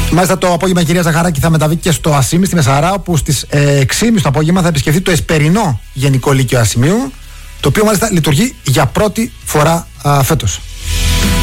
Μάλιστα το απόγευμα η κυρία Ζαχαράκη θα μεταβεί και στο Ασίμι, στη Μεσαρά, όπου στις 6.30 το απόγευμα θα επισκεφθεί το Εσπερινό Γενικό Λύκειο Ασημίου, το οποίο μάλιστα λειτουργεί για πρώτη φορά φέτος.